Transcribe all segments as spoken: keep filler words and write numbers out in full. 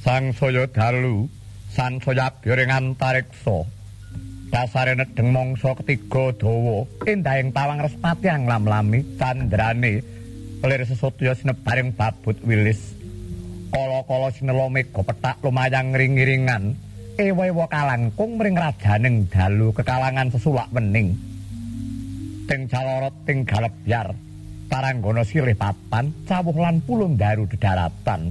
Sang saya dalu san saya byorengan tariksa dasare nedeng mangsa ketiga dawa endahing tawang Respati nglam-lami candrane lir sesotya sinebaring babut wilis kala-kala sinela mega petak lumayang ring-iringan ewa-ewa kalangkung mring rajaning dalu kekalangan sesulak wening ting calorot ting galebyar paranggana silih papan cawuh lan pulung daru dedaratan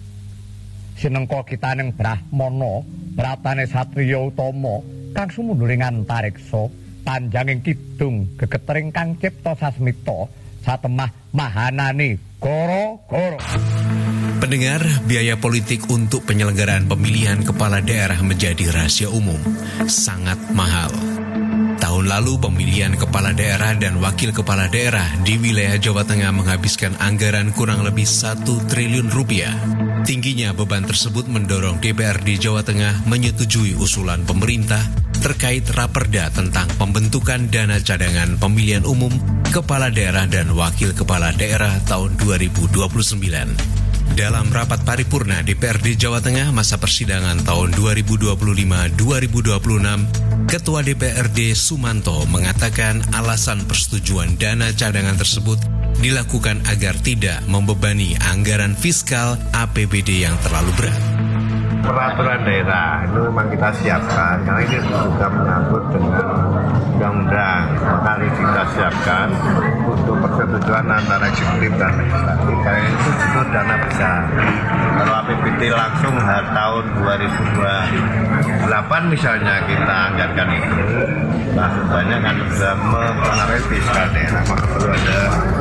sinengka kitaning Brahmana bratane satriya utama kang sumunduring antariksa panjanging kidung gegetering kang cipta sasmita satemah mahanane goro-goro. Pendengar, biaya politik untuk penyelenggaraan pemilihan kepala daerah menjadi rahasia umum, sangat mahal. Tahun lalu pemilihan kepala daerah dan wakil kepala daerah di wilayah Jawa Tengah menghabiskan anggaran kurang lebih satu triliun rupiah. Tingginya beban tersebut mendorong D P R D Jawa Tengah menyetujui usulan pemerintah terkait raperda tentang pembentukan dana cadangan pemilihan umum kepala daerah dan wakil kepala daerah tahun dua ribu dua puluh sembilan. Dalam rapat paripurna D P R D Jawa Tengah masa persidangan tahun dua ribu dua puluh lima sampai dua ribu dua puluh enam, Ketua D P R D Sumanto mengatakan alasan persetujuan dana cadangan tersebut dilakukan agar tidak membebani anggaran fiskal A P B D yang terlalu berat. Peraturan daerah itu memang kita siapkan karena ini juga mengatur dengan undang-undang, maka harus kita siapkan untuk persetujuan antara eksekutif dan legislatif. Karena itu butuh dana besar. Kalau A P B D langsung tahun dua ribu dua puluh delapan misalnya kita anggarkan itu, langsung banyak kan bisa mempengaruhi fiskal daerah, maka perlu ada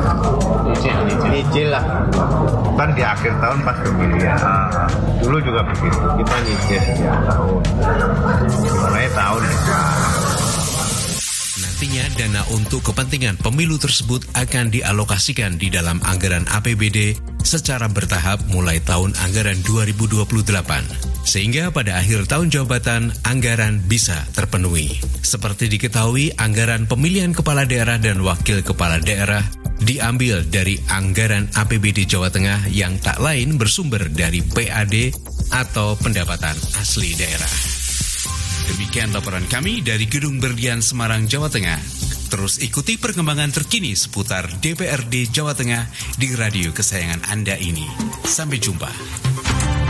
nyicil lah. Kan di akhir tahun pas pemilihan, dulu juga begitu. Kita nyicil setiap tahun, mulai tahun depan. Nantinya dana untuk kepentingan pemilu tersebut akan dialokasikan di dalam anggaran A P B D secara bertahap mulai tahun anggaran dua ribu dua puluh delapan. Sehingga pada akhir tahun jabatan, anggaran bisa terpenuhi. Seperti diketahui, anggaran pemilihan kepala daerah dan wakil kepala daerah diambil dari anggaran A P B D Jawa Tengah yang tak lain bersumber dari P A D atau pendapatan asli daerah. Demikian laporan kami dari Gedung Berlian Semarang, Jawa Tengah. Terus ikuti perkembangan terkini seputar D P R D Jawa Tengah di radio kesayangan Anda ini. Sampai jumpa.